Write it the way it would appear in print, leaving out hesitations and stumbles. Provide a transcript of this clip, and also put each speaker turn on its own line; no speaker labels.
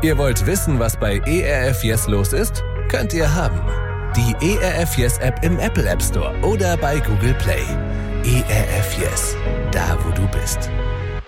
Ihr wollt wissen, was bei ERF Yes los ist? Könnt ihr haben. Die ERF Yes App im Apple App Store oder bei Google Play. ERF Yes, da wo du bist.